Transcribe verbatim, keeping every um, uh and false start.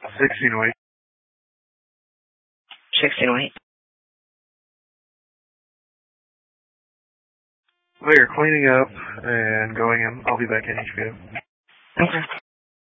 Sixteen wait. Sixteen wait. Well, you're cleaning up and going in. I'll be back in H B O. Okay.